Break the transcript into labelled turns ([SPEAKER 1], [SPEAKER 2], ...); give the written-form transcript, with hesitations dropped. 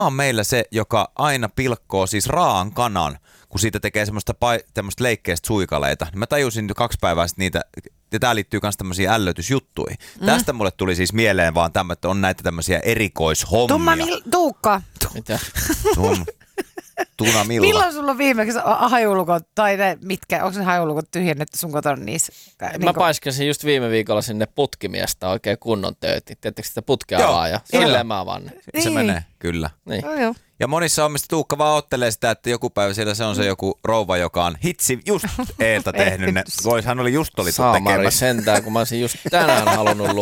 [SPEAKER 1] on meillä se, joka aina pilkkoo siis raaan kanan, kun siitä tekee semmoista leikkeistä suikaleita. Mä tajusin 2 päivää sitten niitä, ja tää liittyy myös tämmöisiin ällötysjuttuihin. Tästä mulle tuli siis mieleen vaan että on näitä tämmöisiä erikoishommia.
[SPEAKER 2] Tuukka.
[SPEAKER 3] Mitä?
[SPEAKER 1] Tuna Milla.
[SPEAKER 2] Milloin sulla on viimeksi hajulukot, tai ne mitkä, onko ne hajulukot tyhjennetty sun kotona niissä?
[SPEAKER 3] Mä paiskasin just viime viikolla sinne putkimiestä oikein kunnon töötin. Tiedättekö sitä putkea avaa ja silleen mä avaan ne.
[SPEAKER 1] Se menee, kyllä.
[SPEAKER 3] Niin.
[SPEAKER 2] Joo.
[SPEAKER 1] Ja monissa hommissa Tuukka vaan ottelee sitä, että joku päivä siellä se on se joku rouva, joka on hitsi just Eeltä tehnyt ne. Hän oli just
[SPEAKER 3] Saamari
[SPEAKER 1] tekemässä.
[SPEAKER 3] sentään, kun mä olisin just tänään halunnut